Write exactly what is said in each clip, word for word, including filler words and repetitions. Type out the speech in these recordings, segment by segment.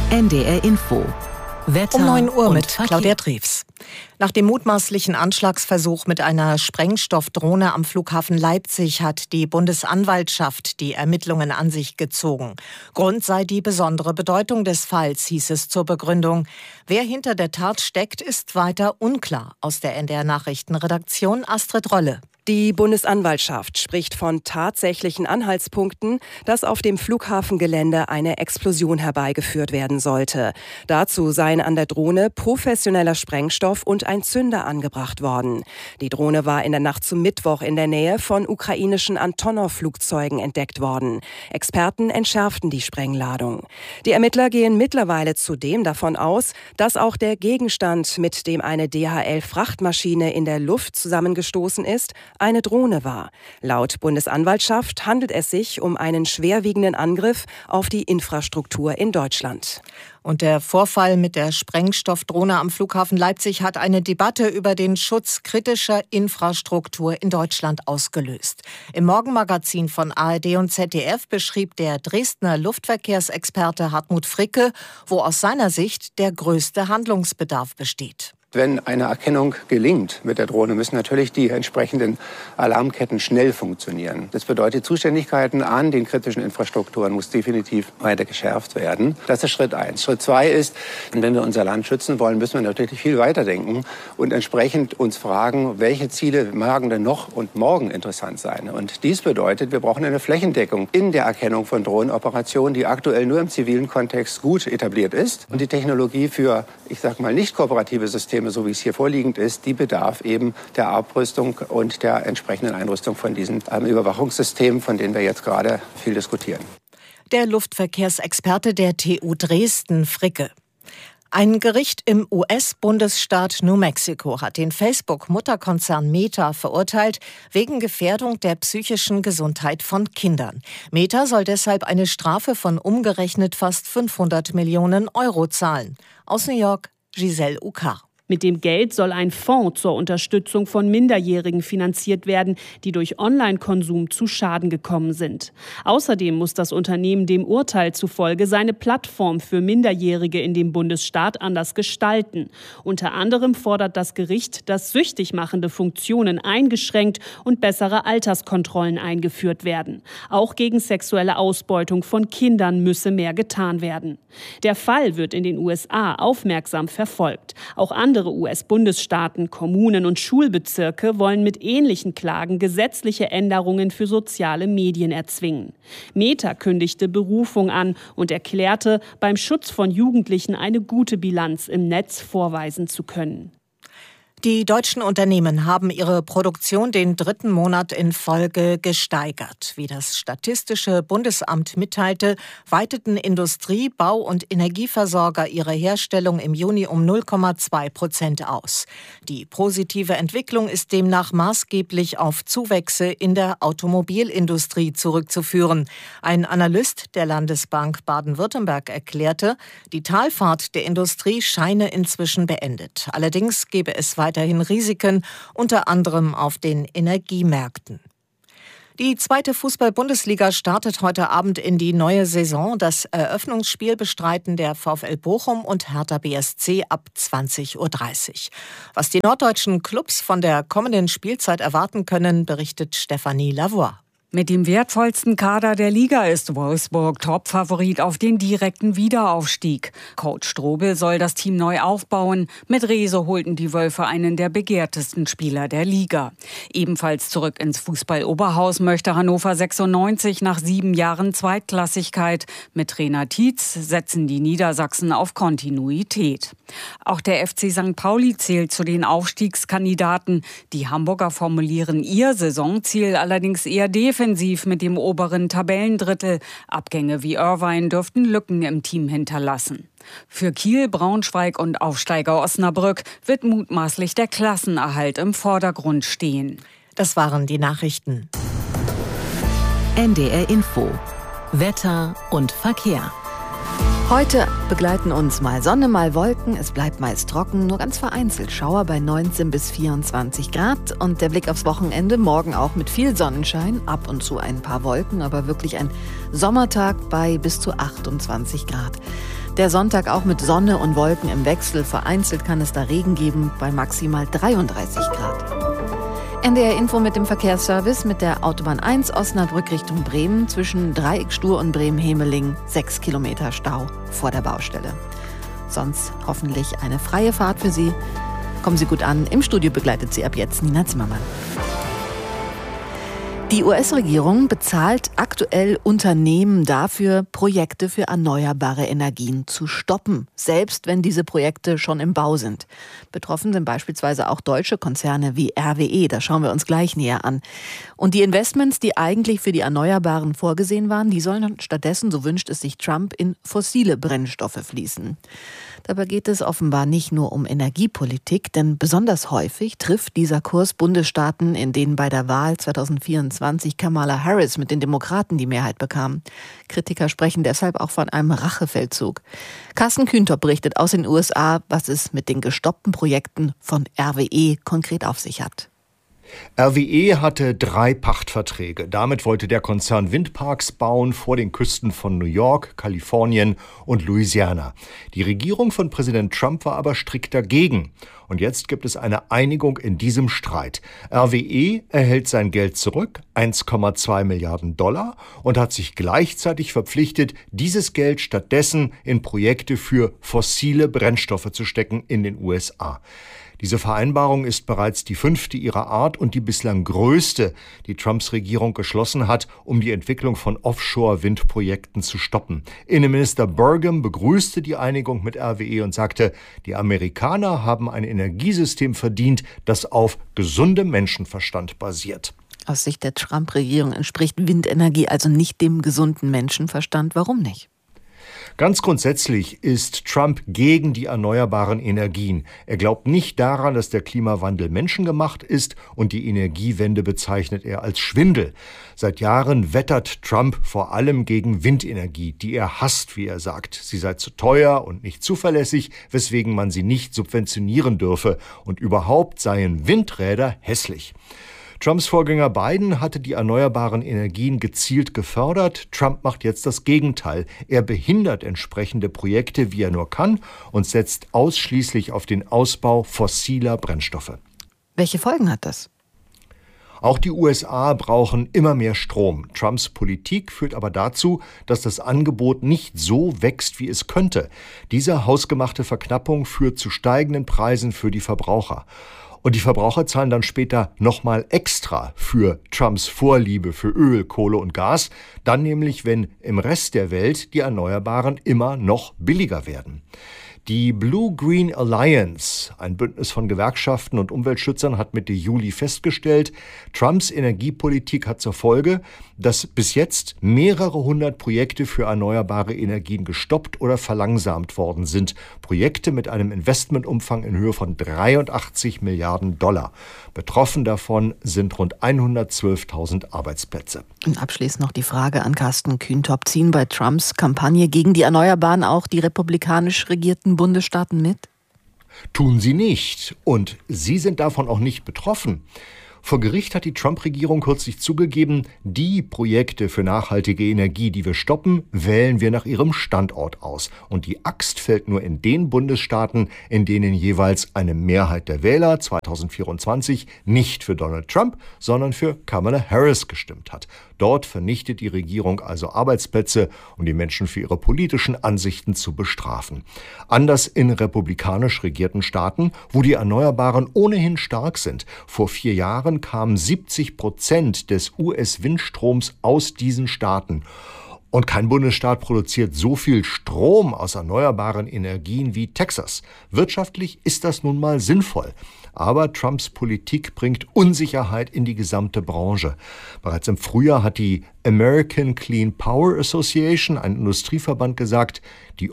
N D R Info. Wetter um neun Uhr mit Verkehr. Claudia Drews. Nach dem mutmaßlichen Anschlagsversuch mit einer Sprengstoffdrohne am Flughafen Leipzig hat die Bundesanwaltschaft die Ermittlungen an sich gezogen. Grund sei die besondere Bedeutung des Falls, hieß es zur Begründung. Wer hinter der Tat steckt, ist weiter unklar. Aus der N D R-Nachrichtenredaktion Astrid Rolle. Die Bundesanwaltschaft spricht von tatsächlichen Anhaltspunkten, dass auf dem Flughafengelände eine Explosion herbeigeführt werden sollte. Dazu seien an der Drohne professioneller Sprengstoff und ein Zünder angebracht worden. Die Drohne war in der Nacht zum Mittwoch in der Nähe von ukrainischen Antonov-Flugzeugen entdeckt worden. Experten entschärften die Sprengladung. Die Ermittler gehen mittlerweile zudem davon aus, dass auch der Gegenstand, mit dem eine D H L-Frachtmaschine in der Luft zusammengestoßen ist, eine Drohne war. Laut Bundesanwaltschaft handelt es sich um einen schwerwiegenden Angriff auf die Infrastruktur in Deutschland. Und der Vorfall mit der Sprengstoffdrohne am Flughafen Leipzig hat eine Debatte über den Schutz kritischer Infrastruktur in Deutschland ausgelöst. Im Morgenmagazin von A R D und Z D F beschrieb der Dresdner Luftverkehrsexperte Hartmut Fricke, wo aus seiner Sicht der größte Handlungsbedarf besteht. Wenn eine Erkennung gelingt mit der Drohne, müssen natürlich die entsprechenden Alarmketten schnell funktionieren. Das bedeutet, Zuständigkeiten an den kritischen Infrastrukturen muss definitiv weiter geschärft werden. Das ist Schritt eins. Schritt zwei ist, wenn wir unser Land schützen wollen, müssen wir natürlich viel weiter denken und entsprechend uns fragen, welche Ziele mögen denn noch und morgen interessant sein. Und dies bedeutet, wir brauchen eine Flächendeckung in der Erkennung von Drohnenoperationen, die aktuell nur im zivilen Kontext gut etabliert ist. Und die Technologie für, ich sag mal, nicht kooperative Systeme, so wie es hier vorliegend ist, die bedarf eben der Abrüstung und der entsprechenden Einrüstung von diesen ähm, Überwachungssystemen, von denen wir jetzt gerade viel diskutieren. Der Luftverkehrsexperte der T U Dresden, Fricke. Ein Gericht im U S-Bundesstaat New Mexico hat den Facebook-Mutterkonzern Meta verurteilt wegen Gefährdung der psychischen Gesundheit von Kindern. Meta soll deshalb eine Strafe von umgerechnet fast fünfhundert Millionen Euro zahlen. Aus New York, Giselle Ukar. Mit dem Geld soll ein Fonds zur Unterstützung von Minderjährigen finanziert werden, die durch Online-Konsum zu Schaden gekommen sind. Außerdem muss das Unternehmen dem Urteil zufolge seine Plattform für Minderjährige in dem Bundesstaat anders gestalten. Unter anderem fordert das Gericht, dass süchtig machende Funktionen eingeschränkt und bessere Alterskontrollen eingeführt werden. Auch gegen sexuelle Ausbeutung von Kindern müsse mehr getan werden. Der Fall wird in den U S A aufmerksam verfolgt. Auch andere Andere U S-Bundesstaaten, Kommunen und Schulbezirke wollen mit ähnlichen Klagen gesetzliche Änderungen für soziale Medien erzwingen. Meta kündigte Berufung an und erklärte, beim Schutz von Jugendlichen eine gute Bilanz im Netz vorweisen zu können. Die deutschen Unternehmen haben ihre Produktion den dritten Monat in Folge gesteigert. Wie das Statistische Bundesamt mitteilte, weiteten Industrie-, Bau- und Energieversorger ihre Herstellung im Juni um null Komma zwei Prozent aus. Die positive Entwicklung ist demnach maßgeblich auf Zuwächse in der Automobilindustrie zurückzuführen. Ein Analyst der Landesbank Baden-Württemberg erklärte, die Talfahrt der Industrie scheine inzwischen beendet. Allerdings gebe es weiter weiterhin Risiken, unter anderem auf den Energiemärkten. Die zweite Fußball-Bundesliga startet heute Abend in die neue Saison. Das Eröffnungsspiel bestreiten der VfL Bochum und Hertha B S C ab zwanzig Uhr dreißig. Was die norddeutschen Clubs von der kommenden Spielzeit erwarten können, berichtet Stefanie Lavoie. Mit dem wertvollsten Kader der Liga ist Wolfsburg Topfavorit auf den direkten Wiederaufstieg. Coach Strobel soll das Team neu aufbauen. Mit Rehse holten die Wölfe einen der begehrtesten Spieler der Liga. Ebenfalls zurück ins Fußball-Oberhaus möchte Hannover sechsundneunzig nach sieben Jahren Zweitklassigkeit. Mit Trainer Tietz setzen die Niedersachsen auf Kontinuität. Auch der F C Sankt Pauli zählt zu den Aufstiegskandidaten. Die Hamburger formulieren ihr Saisonziel allerdings eher defensiv. Defensiv mit dem oberen Tabellendrittel. Abgänge wie Irvine dürften Lücken im Team hinterlassen. Für Kiel, Braunschweig und Aufsteiger Osnabrück wird mutmaßlich der Klassenerhalt im Vordergrund stehen. Das waren die Nachrichten. N D R Info. Wetter und Verkehr. Heute begleiten uns mal Sonne, mal Wolken. Es bleibt meist trocken, nur ganz vereinzelt Schauer bei neunzehn bis vierundzwanzig Grad. Und der Blick aufs Wochenende, morgen auch mit viel Sonnenschein, ab und zu ein paar Wolken, aber wirklich ein Sommertag bei bis zu achtundzwanzig Grad. Der Sonntag auch mit Sonne und Wolken im Wechsel. Vereinzelt kann es da Regen geben bei maximal dreiunddreißig Grad. N D R-Info mit dem Verkehrsservice mit der Autobahn eins Osnabrück Richtung Bremen zwischen Dreieckstuhr und Bremen-Hemeling. Sechs Kilometer Stau vor der Baustelle. Sonst hoffentlich eine freie Fahrt für Sie. Kommen Sie gut an. Im Studio begleitet Sie ab jetzt Nina Zimmermann. Die U S-Regierung bezahlt aktuell Unternehmen dafür, Projekte für erneuerbare Energien zu stoppen, selbst wenn diese Projekte schon im Bau sind. Betroffen sind beispielsweise auch deutsche Konzerne wie R W E, das schauen wir uns gleich näher an. Und die Investments, die eigentlich für die Erneuerbaren vorgesehen waren, die sollen stattdessen, so wünscht es sich Trump, in fossile Brennstoffe fließen. Dabei geht es offenbar nicht nur um Energiepolitik, denn besonders häufig trifft dieser Kurs Bundesstaaten, in denen bei der Wahl zweitausendvierundzwanzig Kamala Harris mit den Demokraten die Mehrheit bekam. Kritiker sprechen deshalb auch von einem Rachefeldzug. Carsten Kühntop berichtet aus den U S A, was es mit den gestoppten Projekten von R W E konkret auf sich hat. R W E hatte drei Pachtverträge. Damit wollte der Konzern Windparks bauen vor den Küsten von New York, Kalifornien und Louisiana. Die Regierung von Präsident Trump war aber strikt dagegen. Und jetzt gibt es eine Einigung in diesem Streit. R W E erhält sein Geld zurück, eins Komma zwei Milliarden Dollar, und hat sich gleichzeitig verpflichtet, dieses Geld stattdessen in Projekte für fossile Brennstoffe zu stecken in den U S A. Diese Vereinbarung ist bereits die fünfte ihrer Art und die bislang größte, die Trumps Regierung geschlossen hat, um die Entwicklung von Offshore-Windprojekten zu stoppen. Innenminister Burgum begrüßte die Einigung mit R W E und sagte, die Amerikaner haben ein Energiesystem verdient, das auf gesundem Menschenverstand basiert. Aus Sicht der Trump-Regierung entspricht Windenergie also nicht dem gesunden Menschenverstand. Warum nicht? Ganz grundsätzlich ist Trump gegen die erneuerbaren Energien. Er glaubt nicht daran, dass der Klimawandel menschengemacht ist, und die Energiewende bezeichnet er als Schwindel. Seit Jahren wettert Trump vor allem gegen Windenergie, die er hasst, wie er sagt. Sie sei zu teuer und nicht zuverlässig, weswegen man sie nicht subventionieren dürfe. Und überhaupt seien Windräder hässlich. Trumps Vorgänger Biden hatte die erneuerbaren Energien gezielt gefördert. Trump macht jetzt das Gegenteil. Er behindert entsprechende Projekte, wie er nur kann, und setzt ausschließlich auf den Ausbau fossiler Brennstoffe. Welche Folgen hat das? Auch die U S A brauchen immer mehr Strom. Trumps Politik führt aber dazu, dass das Angebot nicht so wächst, wie es könnte. Diese hausgemachte Verknappung führt zu steigenden Preisen für die Verbraucher. Und die Verbraucher zahlen dann später nochmal extra für Trumps Vorliebe für Öl, Kohle und Gas. Dann nämlich, wenn im Rest der Welt die Erneuerbaren immer noch billiger werden. Die Blue-Green Alliance, ein Bündnis von Gewerkschaften und Umweltschützern, hat Mitte Juli festgestellt, Trumps Energiepolitik hat zur Folge, dass bis jetzt mehrere hundert Projekte für erneuerbare Energien gestoppt oder verlangsamt worden sind. Projekte mit einem Investmentumfang in Höhe von dreiundachtzig Milliarden Dollar. Betroffen davon sind rund hundertzwölftausend Arbeitsplätze. Und abschließend noch die Frage an Carsten Kühntop. Ziehen bei Trumps Kampagne gegen die Erneuerbaren auch die republikanisch regierten Bundesstaaten mit? Tun sie nicht. Und sie sind davon auch nicht betroffen. Vor Gericht hat die Trump-Regierung kürzlich zugegeben, die Projekte für nachhaltige Energie, die wir stoppen, wählen wir nach ihrem Standort aus. Und die Axt fällt nur in den Bundesstaaten, in denen jeweils eine Mehrheit der Wähler zweitausendvierundzwanzig nicht für Donald Trump, sondern für Kamala Harris gestimmt hat. Dort vernichtet die Regierung also Arbeitsplätze, um die Menschen für ihre politischen Ansichten zu bestrafen. Anders in republikanisch regierten Staaten, wo die Erneuerbaren ohnehin stark sind. Vor vier Jahren kamen siebzig Prozent des U S-Windstroms aus diesen Staaten. Und kein Bundesstaat produziert so viel Strom aus erneuerbaren Energien wie Texas. Wirtschaftlich ist das nun mal sinnvoll. Aber Trumps Politik bringt Unsicherheit in die gesamte Branche. Bereits im Frühjahr hat die American Clean Power Association, ein Industrieverband, gesagt, die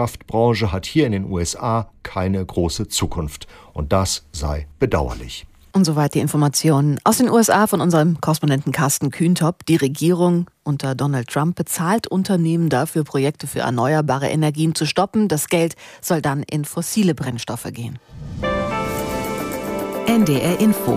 Offshore-Windkraftbranche hat hier in den U S A keine große Zukunft. Und das sei bedauerlich. Und soweit die Informationen aus den U S A von unserem Korrespondenten Carsten Kühntop. Die Regierung unter Donald Trump bezahlt Unternehmen dafür, Projekte für erneuerbare Energien zu stoppen. Das Geld soll dann in fossile Brennstoffe gehen. N D R Info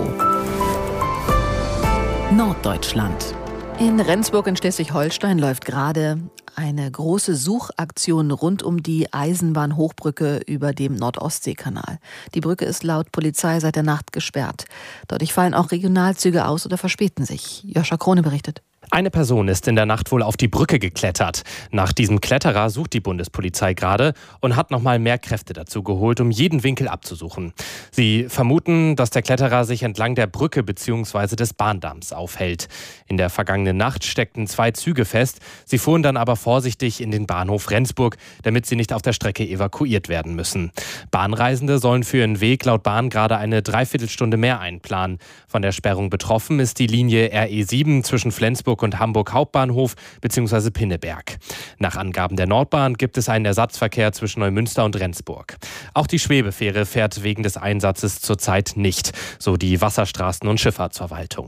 Norddeutschland. In Rendsburg in Schleswig-Holstein läuft gerade eine große Suchaktion rund um die Eisenbahnhochbrücke über dem Nord-Ostsee-Kanal. Die Brücke ist laut Polizei seit der Nacht gesperrt. Dadurch fallen auch Regionalzüge aus oder verspäten sich. Joscha Krone berichtet. Eine Person ist in der Nacht wohl auf die Brücke geklettert. Nach diesem Kletterer sucht die Bundespolizei gerade und hat nochmal mehr Kräfte dazu geholt, um jeden Winkel abzusuchen. Sie vermuten, dass der Kletterer sich entlang der Brücke bzw. des Bahndamms aufhält. In der vergangenen Nacht steckten zwei Züge fest. Sie fuhren dann aber vorsichtig in den Bahnhof Rendsburg, damit sie nicht auf der Strecke evakuiert werden müssen. Bahnreisende sollen für ihren Weg laut Bahn gerade eine Dreiviertelstunde mehr einplanen. Von der Sperrung betroffen ist die Linie R E sieben zwischen Flensburg und Hamburg Hauptbahnhof bzw. Pinneberg. Nach Angaben der Nordbahn gibt es einen Ersatzverkehr zwischen Neumünster und Rendsburg. Auch die Schwebefähre fährt wegen des Einsatzes zurzeit nicht, so die Wasserstraßen- und Schifffahrtsverwaltung.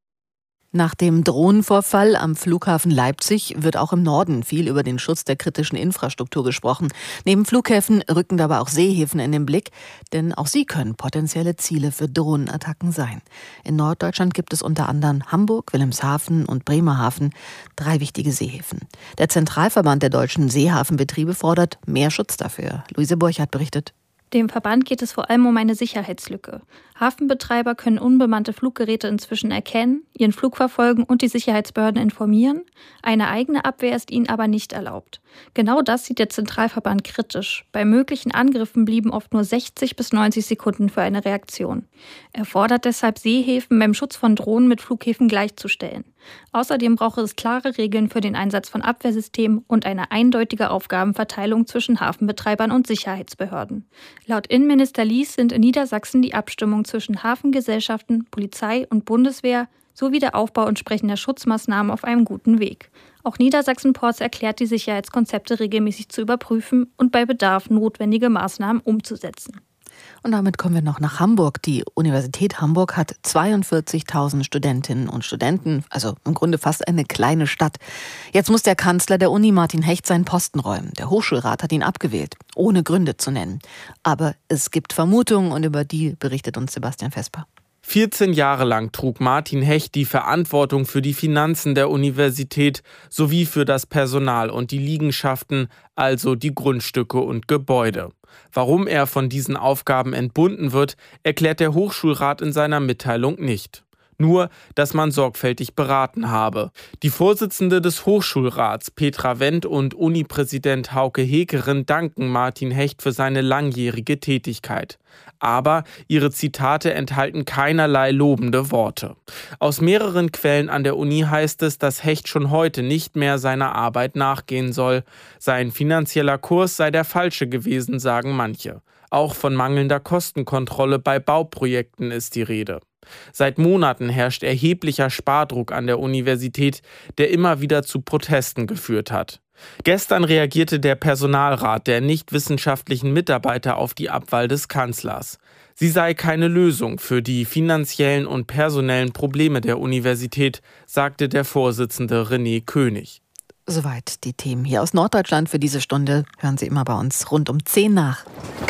Nach dem Drohnenvorfall am Flughafen Leipzig wird auch im Norden viel über den Schutz der kritischen Infrastruktur gesprochen. Neben Flughäfen rücken dabei auch Seehäfen in den Blick, denn auch sie können potenzielle Ziele für Drohnenattacken sein. In Norddeutschland gibt es unter anderem Hamburg, Wilhelmshaven und Bremerhaven, drei wichtige Seehäfen. Der Zentralverband der deutschen Seehafenbetriebe fordert mehr Schutz dafür. Luise Burchardt berichtet. Dem Verband geht es vor allem um eine Sicherheitslücke. Hafenbetreiber können unbemannte Fluggeräte inzwischen erkennen, ihren Flug verfolgen und die Sicherheitsbehörden informieren. Eine eigene Abwehr ist ihnen aber nicht erlaubt. Genau das sieht der Zentralverband kritisch. Bei möglichen Angriffen blieben oft nur sechzig bis neunzig Sekunden für eine Reaktion. Er fordert deshalb, Seehäfen beim Schutz von Drohnen mit Flughäfen gleichzustellen. Außerdem brauche es klare Regeln für den Einsatz von Abwehrsystemen und eine eindeutige Aufgabenverteilung zwischen Hafenbetreibern und Sicherheitsbehörden. Laut Innenminister Lies sind in Niedersachsen die Abstimmung zwischen Hafengesellschaften, Polizei und Bundeswehr sowie der Aufbau entsprechender Schutzmaßnahmen auf einem guten Weg. Auch Niedersachsen-Ports erklärt, die Sicherheitskonzepte regelmäßig zu überprüfen und bei Bedarf notwendige Maßnahmen umzusetzen. Und damit kommen wir noch nach Hamburg. Die Universität Hamburg hat zweiundvierzigtausend Studentinnen und Studenten, also im Grunde fast eine kleine Stadt. Jetzt muss der Kanzler der Uni, Martin Hecht, seinen Posten räumen. Der Hochschulrat hat ihn abgewählt, ohne Gründe zu nennen. Aber es gibt Vermutungen und über die berichtet uns Sebastian Vesper. vierzehn Jahre lang trug Martin Hecht die Verantwortung für die Finanzen der Universität sowie für das Personal und die Liegenschaften, also die Grundstücke und Gebäude. Warum er von diesen Aufgaben entbunden wird, erklärt der Hochschulrat in seiner Mitteilung nicht. Nur, dass man sorgfältig beraten habe. Die Vorsitzende des Hochschulrats, Petra Wendt, und Unipräsident Hauke Heckeren danken Martin Hecht für seine langjährige Tätigkeit. Aber ihre Zitate enthalten keinerlei lobende Worte. Aus mehreren Quellen an der Uni heißt es, dass Hecht schon heute nicht mehr seiner Arbeit nachgehen soll. Sein finanzieller Kurs sei der falsche gewesen, sagen manche. Auch von mangelnder Kostenkontrolle bei Bauprojekten ist die Rede. Seit Monaten herrscht erheblicher Spardruck an der Universität, der immer wieder zu Protesten geführt hat. Gestern reagierte der Personalrat der nichtwissenschaftlichen Mitarbeiter auf die Abwahl des Kanzlers. Sie sei keine Lösung für die finanziellen und personellen Probleme der Universität, sagte der Vorsitzende René König. Soweit die Themen hier aus Norddeutschland für diese Stunde. Hören Sie immer bei uns rund um zehn nach.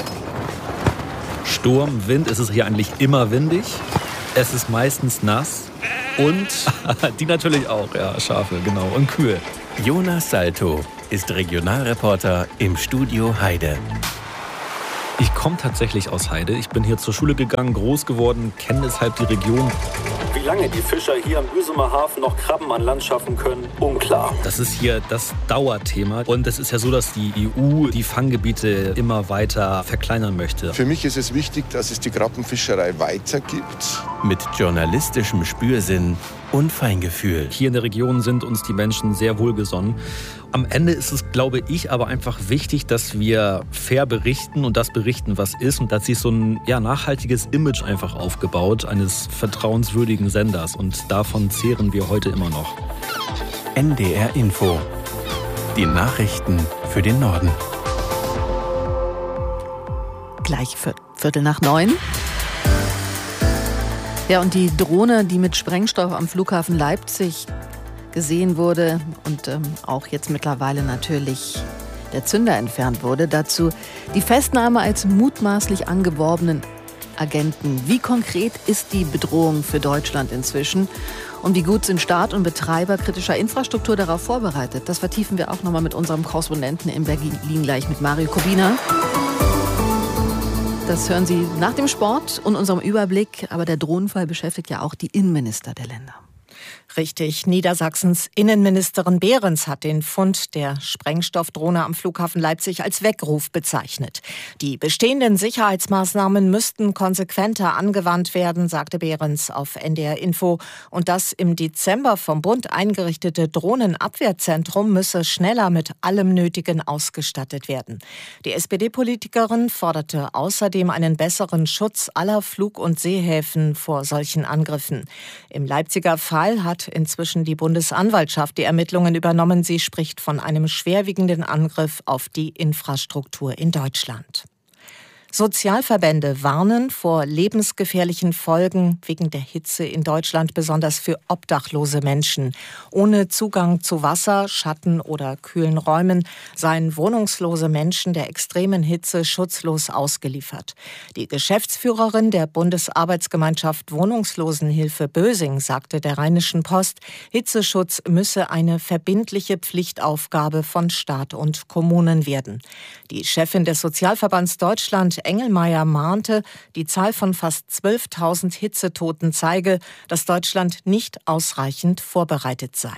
Sturm, Wind, ist es hier eigentlich immer windig. Es ist meistens nass und die natürlich auch, ja, Schafe, genau, und Kühe. Jonas Salto ist Regionalreporter im Studio Heide. Ich komme tatsächlich aus Heide. Ich bin hier zur Schule gegangen, groß geworden, kenne deshalb die Region. Wie lange die Fischer hier am Büsumer Hafen noch Krabben an Land schaffen können, unklar. Das ist hier das Dauerthema. Und es ist ja so, dass die E U die Fanggebiete immer weiter verkleinern möchte. Für mich ist es wichtig, dass es die Krabbenfischerei weitergibt. Mit journalistischem Spürsinn und Feingefühl. Hier in der Region sind uns die Menschen sehr wohlgesonnen. Am Ende ist es, glaube ich, aber einfach wichtig, dass wir fair berichten und das berichten, was ist. Und da hat sich so ein ja, nachhaltiges Image einfach aufgebaut, eines vertrauenswürdigen Senders. Und davon zehren wir heute immer noch. N D R Info. Die Nachrichten für den Norden. Gleich Viertel nach neun. Ja, und die Drohne, die mit Sprengstoff am Flughafen Leipzig gesehen wurde und ähm, auch jetzt mittlerweile natürlich der Zünder entfernt wurde, dazu die Festnahme als mutmaßlich angeworbenen Agenten. Wie konkret ist die Bedrohung für Deutschland inzwischen? Und wie gut sind Staat und Betreiber kritischer Infrastruktur darauf vorbereitet? Das vertiefen wir auch nochmal mit unserem Korrespondenten in Berlin gleich, mit Mario Kubina. Das hören Sie nach dem Sport und unserem Überblick. Aber der Drohnenfall beschäftigt ja auch die Innenminister der Länder. Richtig. Niedersachsens Innenministerin Behrens hat den Fund der Sprengstoffdrohne am Flughafen Leipzig als Weckruf bezeichnet. Die bestehenden Sicherheitsmaßnahmen müssten konsequenter angewandt werden, sagte Behrens auf N D R Info. Und das im Dezember vom Bund eingerichtete Drohnenabwehrzentrum müsse schneller mit allem Nötigen ausgestattet werden. Die S P D-Politikerin forderte außerdem einen besseren Schutz aller Flug- und Seehäfen vor solchen Angriffen. Im Leipziger Fall hat inzwischen die Bundesanwaltschaft die Ermittlungen übernommen. Sie spricht von einem schwerwiegenden Angriff auf die Infrastruktur in Deutschland. Sozialverbände warnen vor lebensgefährlichen Folgen wegen der Hitze in Deutschland, besonders für obdachlose Menschen. Ohne Zugang zu Wasser, Schatten oder kühlen Räumen seien wohnungslose Menschen der extremen Hitze schutzlos ausgeliefert. Die Geschäftsführerin der Bundesarbeitsgemeinschaft Wohnungslosenhilfe Bösing sagte der Rheinischen Post, Hitzeschutz müsse eine verbindliche Pflichtaufgabe von Staat und Kommunen werden. Die Chefin des Sozialverbands Deutschland, Engelmeier, mahnte, die Zahl von fast zwölftausend Hitzetoten zeige, dass Deutschland nicht ausreichend vorbereitet sei.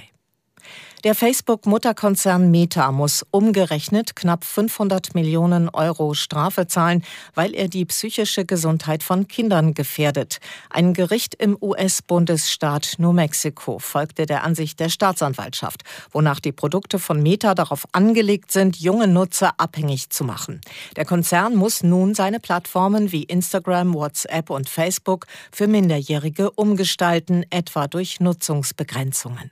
Der Facebook-Mutterkonzern Meta muss umgerechnet knapp fünfhundert Millionen Euro Strafe zahlen, weil er die psychische Gesundheit von Kindern gefährdet. Ein Gericht im U S-Bundesstaat New Mexico folgte der Ansicht der Staatsanwaltschaft, wonach die Produkte von Meta darauf angelegt sind, junge Nutzer abhängig zu machen. Der Konzern muss nun seine Plattformen wie Instagram, WhatsApp und Facebook für Minderjährige umgestalten, etwa durch Nutzungsbegrenzungen.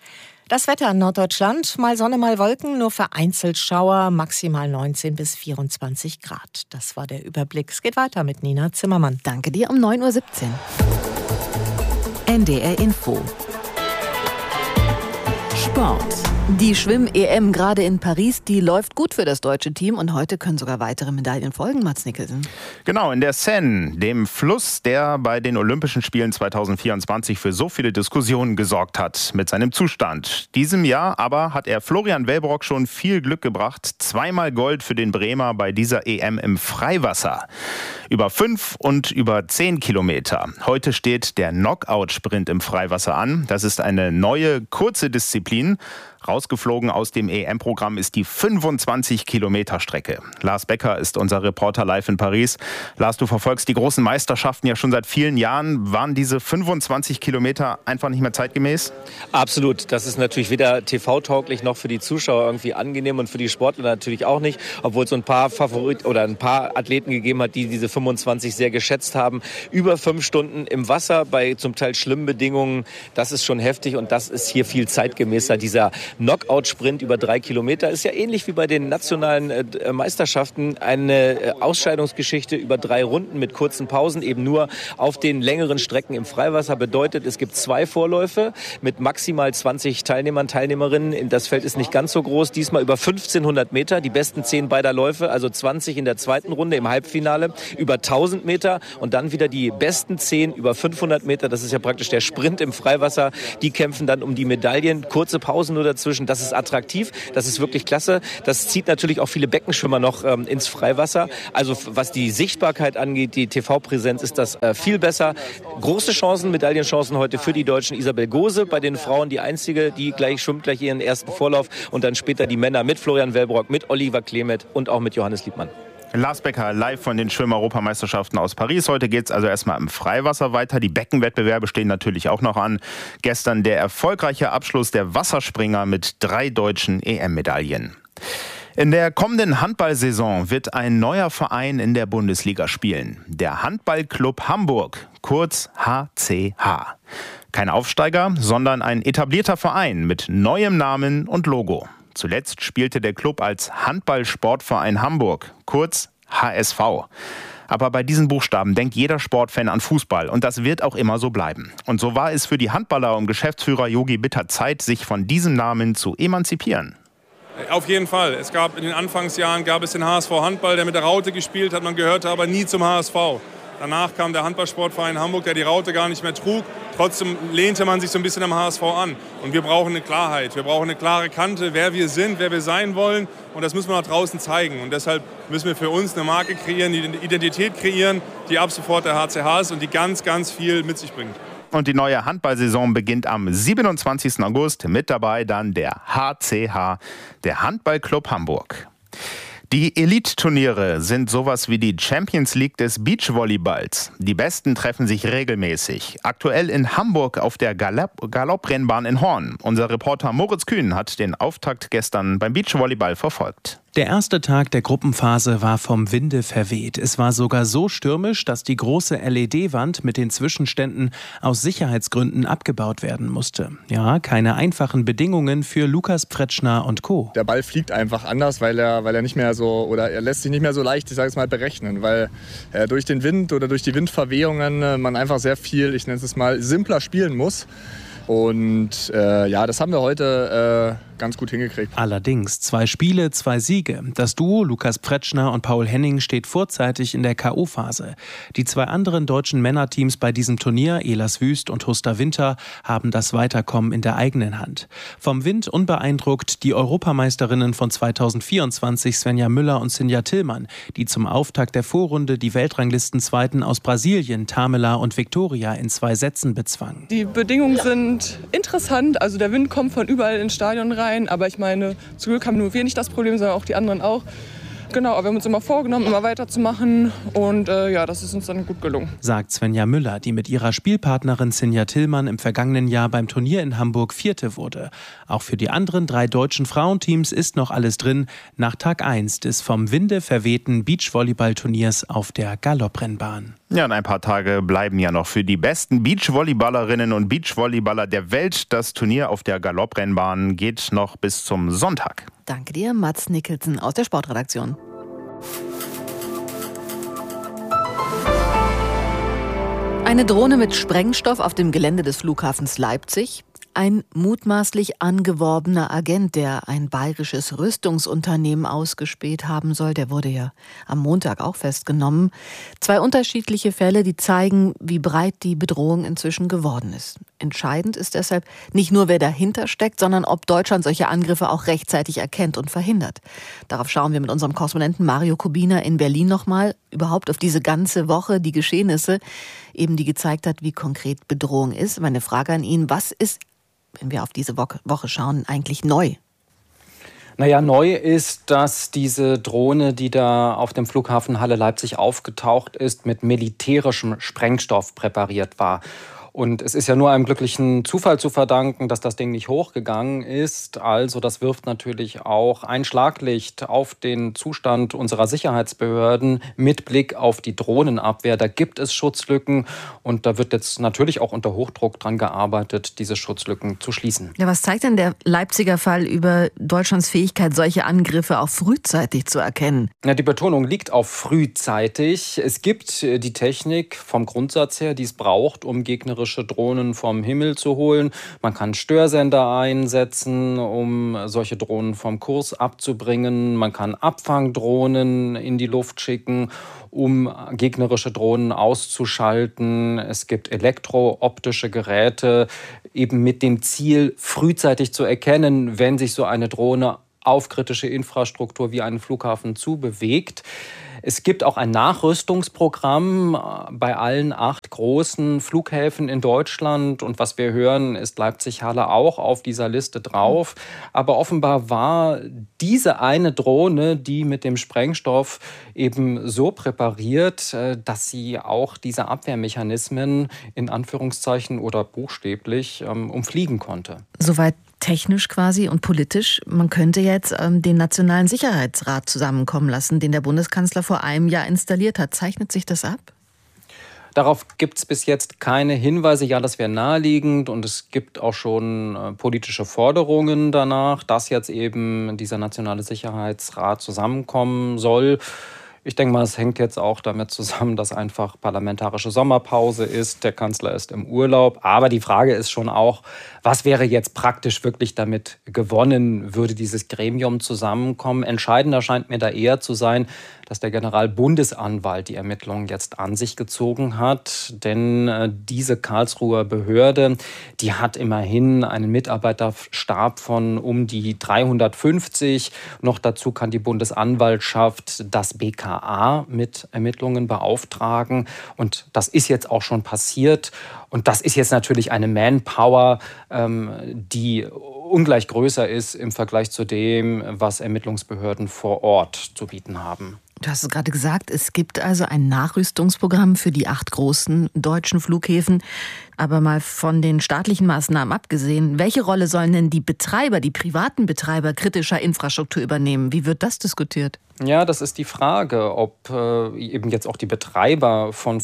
Das Wetter in Norddeutschland, mal Sonne, mal Wolken, nur vereinzelt Schauer, maximal neunzehn bis vierundzwanzig Grad. Das war der Überblick. Es geht weiter mit Nina Zimmermann. Danke dir, um neun Uhr siebzehn. N D R Info. Sport. Die Schwimm-E M gerade in Paris, die läuft gut für das deutsche Team und heute können sogar weitere Medaillen folgen, Mats Nicholson. Genau, in der Seine, dem Fluss, der bei den Olympischen Spielen zweitausendvierundzwanzig für so viele Diskussionen gesorgt hat mit seinem Zustand. Diesem Jahr aber hat er Florian Wellbrock schon viel Glück gebracht. Zweimal Gold für den Bremer bei dieser E M im Freiwasser. Über fünf und über zehn Kilometer. Heute steht der Knockout-Sprint im Freiwasser an. Das ist eine neue, kurze Disziplin. Rausgeflogen aus dem E M-Programm ist die fünfundzwanzig Kilometer Strecke. Lars Becker ist unser Reporter live in Paris. Lars, du verfolgst die großen Meisterschaften ja schon seit vielen Jahren. Waren diese fünfundzwanzig Kilometer einfach nicht mehr zeitgemäß? Absolut. Das ist natürlich weder T V-tauglich noch für die Zuschauer irgendwie angenehm und für die Sportler natürlich auch nicht. Obwohl es so ein paar Favorit oder ein paar Athleten gegeben hat, die diese fünfundzwanzig sehr geschätzt haben. Über fünf Stunden im Wasser bei zum Teil schlimmen Bedingungen. Das ist schon heftig und das ist hier viel zeitgemäßer. Dieser Knockout-Sprint über drei Kilometer ist ja ähnlich wie bei den nationalen äh, Meisterschaften eine äh, Ausscheidungsgeschichte über drei Runden mit kurzen Pausen, eben nur auf den längeren Strecken im Freiwasser. Bedeutet, es gibt zwei Vorläufe mit maximal zwanzig Teilnehmern, Teilnehmerinnen. Das Feld ist nicht ganz so groß, diesmal über fünfzehnhundert Meter, die besten zehn beider Läufe, also zwanzig in der zweiten Runde im Halbfinale, über tausend Meter und dann wieder die besten zehn über fünfhundert Meter. Das ist ja praktisch der Sprint im Freiwasser. Die kämpfen dann um die Medaillen. Kurze Pausen nur dazwischen. Das ist attraktiv, das ist wirklich klasse. Das zieht natürlich auch viele Beckenschwimmer noch ähm, ins Freiwasser. Also was die Sichtbarkeit angeht, die T V-Präsenz, ist das äh, viel besser. Große Chancen, Medaillenchancen heute für die Deutschen. Isabel Gose bei den Frauen, die einzige, die gleich schwimmt gleich ihren ersten Vorlauf. Und dann später die Männer mit Florian Wellbrock, mit Oliver Klemet und auch mit Johannes Liebmann. Lars Becker live von den Schwimm-Europameisterschaften aus Paris. Heute geht es also erstmal im Freiwasser weiter. Die Beckenwettbewerbe stehen natürlich auch noch an. Gestern der erfolgreiche Abschluss der Wasserspringer mit drei deutschen E M-Medaillen. In der kommenden Handballsaison wird ein neuer Verein in der Bundesliga spielen. Der Handballclub Hamburg, kurz H C H. Kein Aufsteiger, sondern ein etablierter Verein mit neuem Namen und Logo. Zuletzt spielte der Club als Handball-Sportverein Hamburg, kurz H S V. Aber bei diesen Buchstaben denkt jeder Sportfan an Fußball und das wird auch immer so bleiben. Und so war es für die Handballer und Geschäftsführer Yogi Bitter Zeit, sich von diesem Namen zu emanzipieren. Auf jeden Fall. Es gab in den Anfangsjahren gab es den H S V Handball, der mit der Raute gespielt hat, man gehörte aber nie zum H S V. Danach kam der Handballsportverein Hamburg, der die Raute gar nicht mehr trug. Trotzdem lehnte man sich so ein bisschen am H S V an. Und wir brauchen eine Klarheit. Wir brauchen eine klare Kante, wer wir sind, wer wir sein wollen. Und das müssen wir nach draußen zeigen. Und deshalb müssen wir für uns eine Marke kreieren, die eine Identität kreieren, die ab sofort der H C H ist und die ganz, ganz viel mit sich bringt. Und die neue Handballsaison beginnt am siebenundzwanzigsten August. Mit dabei dann der H C H, der Handballclub Hamburg. Die Elite-Turniere sind sowas wie die Champions League des Beachvolleyballs. Die Besten treffen sich regelmäßig. Aktuell in Hamburg auf der Galopp- Galopprennbahn in Horn. Unser Reporter Moritz Kühn hat den Auftakt gestern beim Beachvolleyball verfolgt. Der erste Tag der Gruppenphase war vom Winde verweht. Es war sogar so stürmisch, dass die große L E D-Wand mit den Zwischenständen aus Sicherheitsgründen abgebaut werden musste. Ja, keine einfachen Bedingungen für Lukas Pfretschner und Co. Der Ball fliegt einfach anders, weil er, weil er nicht mehr so, oder er lässt sich nicht mehr so leicht, ich sage es mal, berechnen, weil äh, durch den Wind oder durch die Windverwehungen äh, man einfach sehr viel, ich nenne es mal, simpler spielen muss. Und äh, ja, das haben wir heute äh, ganz gut hingekriegt. Allerdings zwei Spiele, zwei Siege. Das Duo Lukas Pfretschner und Paul Henning steht vorzeitig in der K O-Phase. Die zwei anderen deutschen Männerteams bei diesem Turnier, Elas Wüst und Huster Winter, haben das Weiterkommen in der eigenen Hand. Vom Wind unbeeindruckt die Europameisterinnen von zweitausendvierundzwanzig Svenja Müller und Sinja Tillmann, die zum Auftakt der Vorrunde die Weltranglistenzweiten aus Brasilien, Tamela und Victoria, in zwei Sätzen bezwangen. Die Bedingungen sind interessant, also der Wind kommt von überall ins Stadion rein, aber ich meine, zum Glück haben nur wir nicht das Problem, sondern auch die anderen auch. Genau, aber wir haben uns immer vorgenommen, immer weiterzumachen und äh, ja, das ist uns dann gut gelungen. Sagt Svenja Müller, die mit ihrer Spielpartnerin Sinja Tillmann im vergangenen Jahr beim Turnier in Hamburg Vierte wurde. Auch für die anderen drei deutschen Frauenteams ist noch alles drin nach Tag eins des vom Winde verwehten Beachvolleyball-Turniers auf der Galopprennbahn. Ja, und ein paar Tage bleiben ja noch für die besten Beachvolleyballerinnen und Beachvolleyballer der Welt. Das Turnier auf der Galopprennbahn geht noch bis zum Sonntag. Danke dir, Mats Nicholson aus der Sportredaktion. Eine Drohne mit Sprengstoff auf dem Gelände des Flughafens Leipzig. Ein mutmaßlich angeworbener Agent, der ein bayerisches Rüstungsunternehmen ausgespäht haben soll, der wurde ja am Montag auch festgenommen. Zwei unterschiedliche Fälle, die zeigen, wie breit die Bedrohung inzwischen geworden ist. Entscheidend ist deshalb nicht nur, wer dahinter steckt, sondern ob Deutschland solche Angriffe auch rechtzeitig erkennt und verhindert. Darauf schauen wir mit unserem Korrespondenten Mario Kubina in Berlin nochmal, überhaupt auf diese ganze Woche, die Geschehnisse, eben die gezeigt hat, wie konkret Bedrohung ist. Meine Frage an ihn, was ist, wenn wir auf diese Woche schauen, eigentlich neu? Naja, neu ist, dass diese Drohne, die da auf dem Flughafen Halle Leipzig aufgetaucht ist, mit militärischem Sprengstoff präpariert war. Und es ist ja nur einem glücklichen Zufall zu verdanken, dass das Ding nicht hochgegangen ist. Also das wirft natürlich auch ein Schlaglicht auf den Zustand unserer Sicherheitsbehörden mit Blick auf die Drohnenabwehr. Da gibt es Schutzlücken und da wird jetzt natürlich auch unter Hochdruck dran gearbeitet, diese Schutzlücken zu schließen. Ja, was zeigt denn der Leipziger Fall über Deutschlands Fähigkeit, solche Angriffe auch frühzeitig zu erkennen? Ja, die Betonung liegt auf frühzeitig. Es gibt die Technik vom Grundsatz her, die es braucht, um gegnerische Drohnen vom Himmel zu holen. Man kann Störsender einsetzen, um solche Drohnen vom Kurs abzubringen. Man kann Abfangdrohnen in die Luft schicken, um gegnerische Drohnen auszuschalten. Es gibt elektrooptische Geräte, eben mit dem Ziel, frühzeitig zu erkennen, wenn sich so eine Drohne auf kritische Infrastruktur wie einen Flughafen zubewegt. Es gibt auch ein Nachrüstungsprogramm bei allen acht großen Flughäfen in Deutschland. Und was wir hören, ist Leipzig-Halle auch auf dieser Liste drauf. Aber offenbar war diese eine Drohne, die mit dem Sprengstoff eben so präpariert, dass sie auch diese Abwehrmechanismen in Anführungszeichen oder buchstäblich ähm, umfliegen konnte. Soweit technisch quasi und politisch. Man könnte jetzt ähm, den Nationalen Sicherheitsrat zusammenkommen lassen, den der Bundeskanzler vor einem Jahr installiert hat. Zeichnet sich das ab? Darauf gibt es bis jetzt keine Hinweise. Ja, das wäre naheliegend und es gibt auch schon äh, politische Forderungen danach, dass jetzt eben dieser Nationale Sicherheitsrat zusammenkommen soll. Ich denke mal, es hängt jetzt auch damit zusammen, dass einfach parlamentarische Sommerpause ist. Der Kanzler ist im Urlaub. Aber die Frage ist schon auch, was wäre jetzt praktisch wirklich damit gewonnen, würde dieses Gremium zusammenkommen? Entscheidender scheint mir da eher zu sein, dass der Generalbundesanwalt die Ermittlungen jetzt an sich gezogen hat. Denn äh, diese Karlsruher Behörde, die hat immerhin einen Mitarbeiterstab von um die dreihundertfünfzig. Noch dazu kann die Bundesanwaltschaft das B K A mit Ermittlungen beauftragen. Und das ist jetzt auch schon passiert. Und das ist jetzt natürlich eine Manpower, ähm, die ungleich größer ist im Vergleich zu dem, was Ermittlungsbehörden vor Ort zu bieten haben. Du hast es gerade gesagt, es gibt also ein Nachrüstungsprogramm für die acht großen deutschen Flughäfen. Aber mal von den staatlichen Maßnahmen abgesehen, welche Rolle sollen denn die Betreiber, die privaten Betreiber kritischer Infrastruktur übernehmen? Wie wird das diskutiert? Ja, das ist die Frage, ob äh, eben jetzt auch die Betreiber von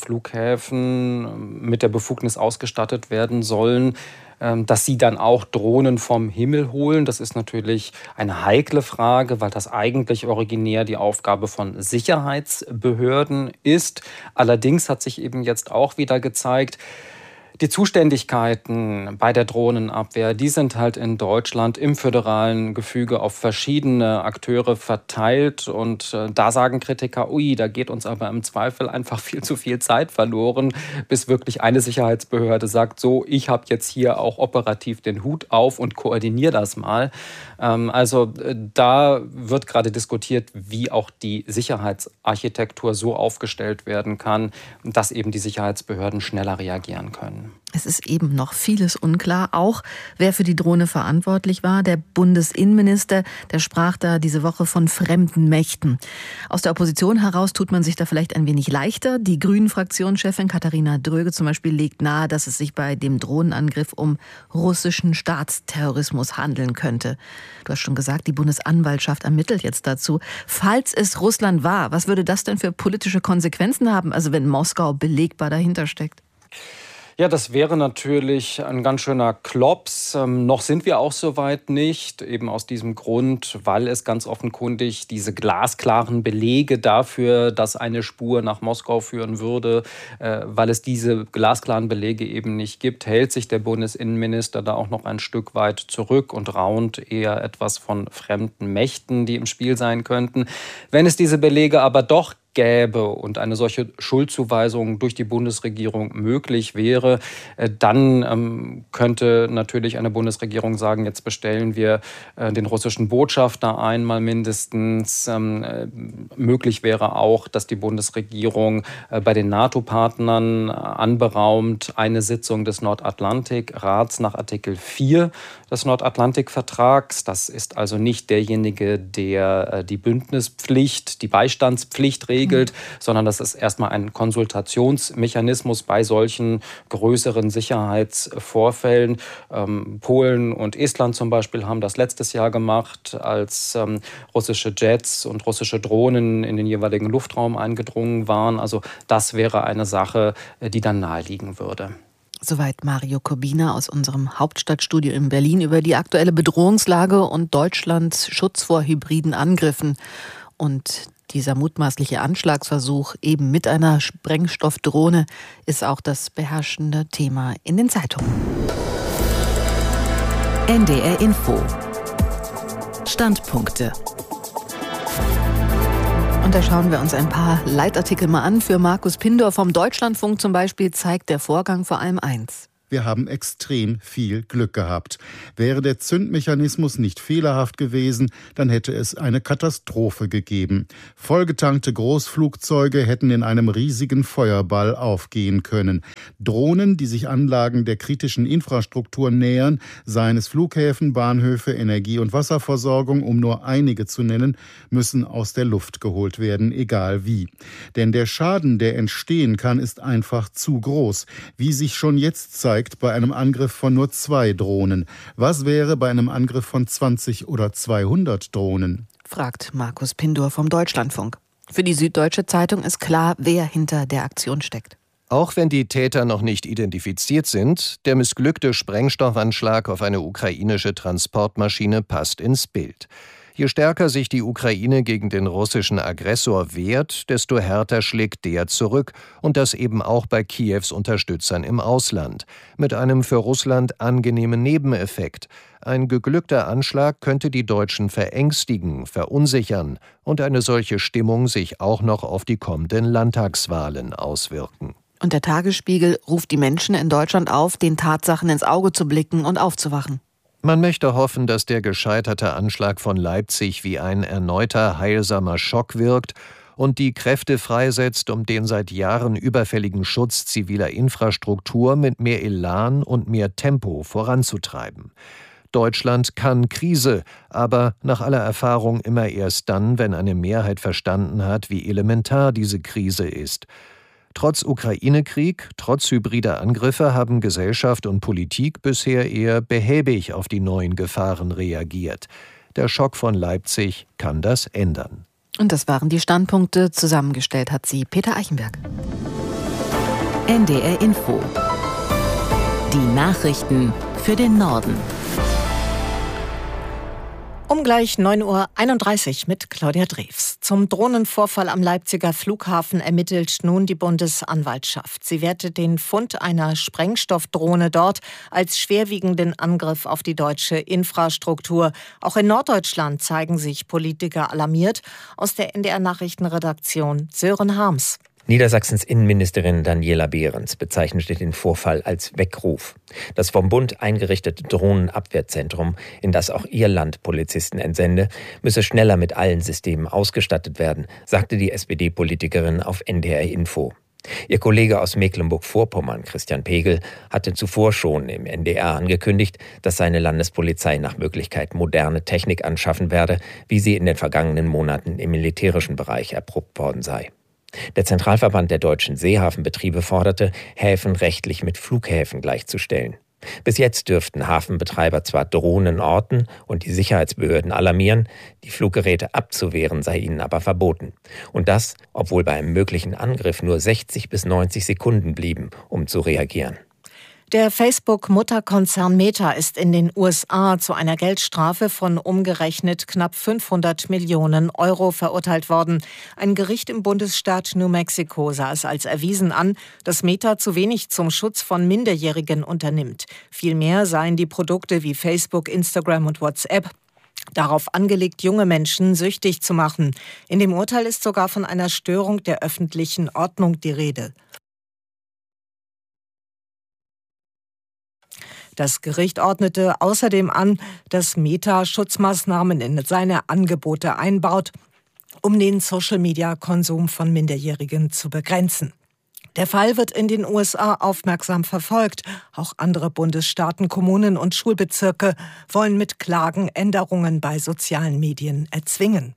Flughäfen mit der Befugnis ausgestattet werden sollen, dass sie dann auch Drohnen vom Himmel holen. Das ist natürlich eine heikle Frage, weil das eigentlich originär die Aufgabe von Sicherheitsbehörden ist. Allerdings hat sich eben jetzt auch wieder gezeigt, die Zuständigkeiten bei der Drohnenabwehr, die sind halt in Deutschland im föderalen Gefüge auf verschiedene Akteure verteilt. Und äh, da sagen Kritiker, ui, da geht uns aber im Zweifel einfach viel zu viel Zeit verloren, bis wirklich eine Sicherheitsbehörde sagt, so, ich habe jetzt hier auch operativ den Hut auf und koordiniere das mal. Ähm, also äh, da wird gerade diskutiert, wie auch die Sicherheitsarchitektur so aufgestellt werden kann, dass eben die Sicherheitsbehörden schneller reagieren können. Es ist eben noch vieles unklar, auch wer für die Drohne verantwortlich war. Der Bundesinnenminister, der sprach da diese Woche von fremden Mächten. Aus der Opposition heraus tut man sich da vielleicht ein wenig leichter. Die Grünen-Fraktionschefin Katharina Dröge zum Beispiel legt nahe, dass es sich bei dem Drohnenangriff um russischen Staatsterrorismus handeln könnte. Du hast schon gesagt, die Bundesanwaltschaft ermittelt jetzt dazu. Falls es Russland war, was würde das denn für politische Konsequenzen haben, also wenn Moskau belegbar dahinter steckt? Ja, das wäre natürlich ein ganz schöner Klops. Ähm, noch sind wir auch so weit nicht, eben aus diesem Grund, weil es ganz offenkundig diese glasklaren Belege dafür, dass eine Spur nach Moskau führen würde, äh, weil es diese glasklaren Belege eben nicht gibt, hält sich der Bundesinnenminister da auch noch ein Stück weit zurück und raunt eher etwas von fremden Mächten, die im Spiel sein könnten. Wenn es diese Belege aber doch gäbe und eine solche Schuldzuweisung durch die Bundesregierung möglich wäre, dann ähm, könnte natürlich eine Bundesregierung sagen, jetzt bestellen wir äh, den russischen Botschafter einmal mindestens. Ähm, äh, möglich wäre auch, dass die Bundesregierung äh, bei den NATO-Partnern anberaumt eine Sitzung des Nordatlantikrats nach Artikel vier des Nordatlantikvertrags. Das ist also nicht derjenige, der äh, die Bündnispflicht, die Beistandspflicht regelt, sondern das ist erstmal ein Konsultationsmechanismus bei solchen größeren Sicherheitsvorfällen. Ähm, Polen und Estland zum Beispiel haben das letztes Jahr gemacht, als ähm, russische Jets und russische Drohnen in den jeweiligen Luftraum eingedrungen waren. Also das wäre eine Sache, die dann naheliegen würde. Soweit Mario Kobina aus unserem Hauptstadtstudio in Berlin über die aktuelle Bedrohungslage und Deutschlands Schutz vor hybriden Angriffen. Und dieser mutmaßliche Anschlagsversuch eben mit einer Sprengstoffdrohne ist auch das beherrschende Thema in den Zeitungen. N D R Info. Standpunkte. Und da schauen wir uns ein paar Leitartikel mal an. Für Markus Pindor vom Deutschlandfunk zum Beispiel zeigt der Vorgang vor allem eins. Wir haben extrem viel Glück gehabt. Wäre der Zündmechanismus nicht fehlerhaft gewesen, dann hätte es eine Katastrophe gegeben. Vollgetankte Großflugzeuge hätten in einem riesigen Feuerball aufgehen können. Drohnen, die sich Anlagen der kritischen Infrastruktur nähern, seien es Flughäfen, Bahnhöfe, Energie- und Wasserversorgung, um nur einige zu nennen, müssen aus der Luft geholt werden, egal wie. Denn der Schaden, der entstehen kann, ist einfach zu groß, wie sich schon jetzt zeigt bei einem Angriff von nur zwei Drohnen. Was wäre bei einem Angriff von zwanzig oder zweihundert Drohnen? Fragt Markus Pindor vom Deutschlandfunk. Für die Süddeutsche Zeitung ist klar, wer hinter der Aktion steckt. Auch wenn die Täter noch nicht identifiziert sind, der missglückte Sprengstoffanschlag auf eine ukrainische Transportmaschine passt ins Bild. Je stärker sich die Ukraine gegen den russischen Aggressor wehrt, desto härter schlägt der zurück, und das eben auch bei Kiews Unterstützern im Ausland. Mit einem für Russland angenehmen Nebeneffekt. Ein geglückter Anschlag könnte die Deutschen verängstigen, verunsichern und eine solche Stimmung sich auch noch auf die kommenden Landtagswahlen auswirken. Und der Tagesspiegel ruft die Menschen in Deutschland auf, den Tatsachen ins Auge zu blicken und aufzuwachen. Man möchte hoffen, dass der gescheiterte Anschlag von Leipzig wie ein erneuter heilsamer Schock wirkt und die Kräfte freisetzt, um den seit Jahren überfälligen Schutz ziviler Infrastruktur mit mehr Elan und mehr Tempo voranzutreiben. Deutschland kann Krise, aber nach aller Erfahrung immer erst dann, wenn eine Mehrheit verstanden hat, wie elementar diese Krise ist. Trotz Ukraine-Krieg, trotz hybrider Angriffe haben Gesellschaft und Politik bisher eher behäbig auf die neuen Gefahren reagiert. Der Schock von Leipzig kann das ändern. Und das waren die Standpunkte. Zusammengestellt hat sie Peter Eichenberg. N D R Info. Die Nachrichten für den Norden. Um gleich neun Uhr einunddreißig mit Claudia Drews. Zum Drohnenvorfall am Leipziger Flughafen ermittelt nun die Bundesanwaltschaft. Sie wertet den Fund einer Sprengstoffdrohne dort als schwerwiegenden Angriff auf die deutsche Infrastruktur. Auch in Norddeutschland zeigen sich Politiker alarmiert. Aus der N D R-Nachrichtenredaktion Sören Harms. Niedersachsens Innenministerin Daniela Behrens bezeichnete den Vorfall als Weckruf. Das vom Bund eingerichtete Drohnenabwehrzentrum, in das auch ihr Land Polizisten entsende, müsse schneller mit allen Systemen ausgestattet werden, sagte die S P D-Politikerin auf N D R Info. Ihr Kollege aus Mecklenburg-Vorpommern, Christian Pegel, hatte zuvor schon im N D R angekündigt, dass seine Landespolizei nach Möglichkeit moderne Technik anschaffen werde, wie sie in den vergangenen Monaten im militärischen Bereich erprobt worden sei. Der Zentralverband der deutschen Seehafenbetriebe forderte, Häfen rechtlich mit Flughäfen gleichzustellen. Bis jetzt dürften Hafenbetreiber zwar Drohnen orten und die Sicherheitsbehörden alarmieren, die Fluggeräte abzuwehren sei ihnen aber verboten. Und das, obwohl bei einem möglichen Angriff nur sechzig bis neunzig Sekunden blieben, um zu reagieren. Der Facebook-Mutterkonzern Meta ist in den U S A zu einer Geldstrafe von umgerechnet knapp fünfhundert Millionen Euro verurteilt worden. Ein Gericht im Bundesstaat New Mexico sah es als erwiesen an, dass Meta zu wenig zum Schutz von Minderjährigen unternimmt. Vielmehr seien die Produkte wie Facebook, Instagram und WhatsApp darauf angelegt, junge Menschen süchtig zu machen. In dem Urteil ist sogar von einer Störung der öffentlichen Ordnung die Rede. Das Gericht ordnete außerdem an, dass Meta Schutzmaßnahmen in seine Angebote einbaut, um den Social-Media-Konsum von Minderjährigen zu begrenzen. Der Fall wird in den U S A aufmerksam verfolgt. Auch andere Bundesstaaten, Kommunen und Schulbezirke wollen mit Klagen Änderungen bei sozialen Medien erzwingen.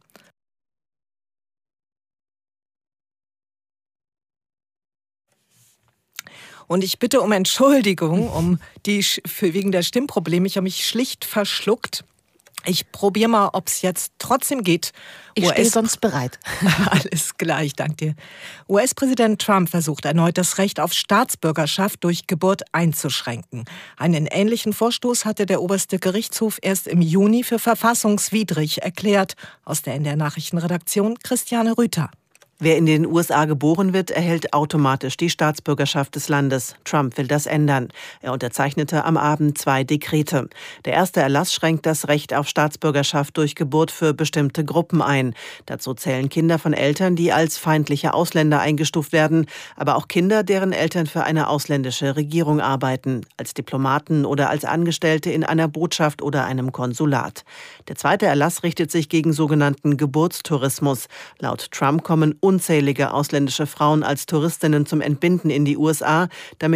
Und ich bitte um Entschuldigung um die, für, wegen der Stimmprobleme. Ich habe mich schlicht verschluckt. Ich probiere mal, ob es jetzt trotzdem geht. Ich stehe sonst bereit. Alles klar, ich danke dir. U S-Präsident Trump versucht erneut, das Recht auf Staatsbürgerschaft durch Geburt einzuschränken. Einen ähnlichen Vorstoß hatte der oberste Gerichtshof erst im Juni für verfassungswidrig erklärt. Aus der N D R-Nachrichtenredaktion Christiane Rüther. Wer in den U S A geboren wird, erhält automatisch die Staatsbürgerschaft des Landes. Trump will das ändern. Er unterzeichnete am Abend zwei Dekrete. Der erste Erlass schränkt das Recht auf Staatsbürgerschaft durch Geburt für bestimmte Gruppen ein. Dazu zählen Kinder von Eltern, die als feindliche Ausländer eingestuft werden, aber auch Kinder, deren Eltern für eine ausländische Regierung arbeiten, als Diplomaten oder als Angestellte in einer Botschaft oder einem Konsulat. Der zweite Erlass richtet sich gegen sogenannten Geburtstourismus. Laut Trump kommen unzählige ausländische Frauen als Touristinnen zum Entbinden in die U S A, damit